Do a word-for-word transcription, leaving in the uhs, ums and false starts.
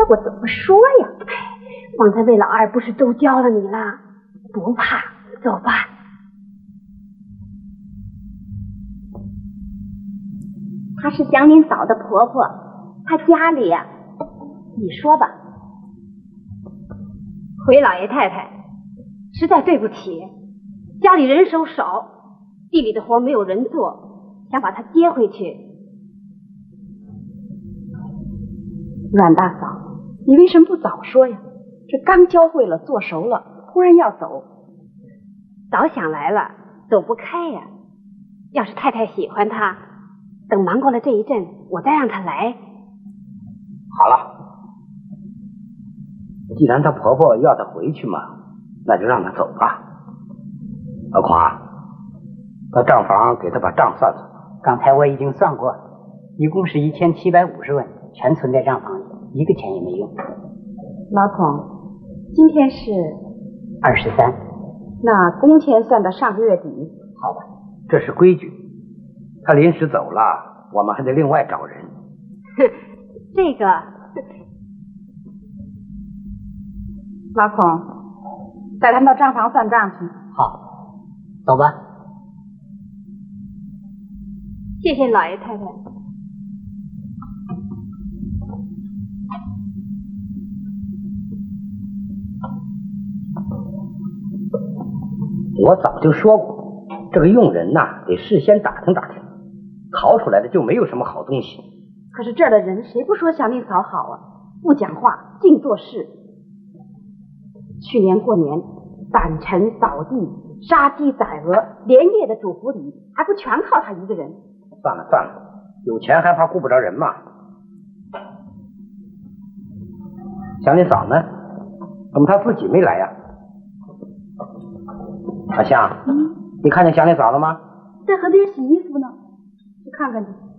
叫我怎么说呀？方才魏老二不是都教了你了？不怕，走吧。她是祥林嫂的婆婆，她家里呀、啊，你说吧。回老爷太太，实在对不起，家里人手少，地里的活没有人做，想把她接回去。 阮大嫂，你为什么不早说呀？这刚教会了，做熟了，忽然要走， 早想来了，走不开呀。要是太太喜欢她，等忙过了这一阵，我再让她来。 好了，既然她婆婆要她回去嘛，那就让她走吧。何况啊，到账房给她把账算算。 刚才我已经算过，一共是一千七百五十文，全存在账房里，一个钱也没用。 老孔，今天是二十三， 那工钱算到上个月底。 好吧， 这是规矩。他临时走了，我们还得另外找人。 哼，这个， 老孔，带他们到账房算账去。 好，走吧。 谢谢老爷太太。 我早就说过，这个用人呐、啊，得事先打听打听，考出来的就没有什么好东西。 可是这儿的人谁不说祥林嫂好啊？不讲话，净做事。去年过年，掸尘、扫地、杀鸡宰鹅，连夜的主仆里，还不全靠他一个人？ 算了算了，有钱还怕顾不着人吗？祥林嫂呢？怎么她自己没来呀、啊？阿香，嗯，你看见祥林嫂了吗？ 在河边洗衣服呢，去看看去。